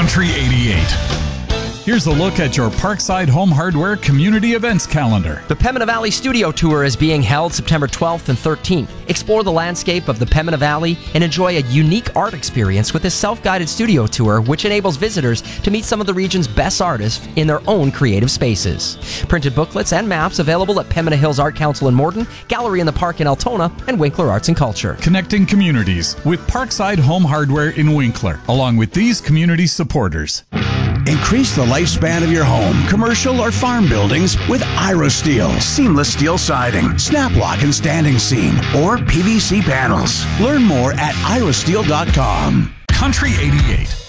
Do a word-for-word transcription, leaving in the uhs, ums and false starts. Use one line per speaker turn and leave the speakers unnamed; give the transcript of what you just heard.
Country eighty-eight. Here's a look at your Parkside Home Hardware community events calendar.
The Pembina Valley Studio Tour is being held September twelfth and thirteenth. Explore the landscape of the Pembina Valley and enjoy a unique art experience with this self-guided studio tour, which enables visitors to meet some of the region's best artists in their own creative spaces. Printed booklets and maps available at Pembina Hills Art Council in Morton, Gallery in the Park in Altona, and Winkler Arts and Culture.
Connecting communities with Parkside Home Hardware in Winkler, along with these community supporters.
Increase the lifespan of your home, commercial or farm buildings with IroSteel. Seamless steel siding, snap lock and standing seam, or P V C panels. Learn more at iro steel dot com.
Country eighty-eight.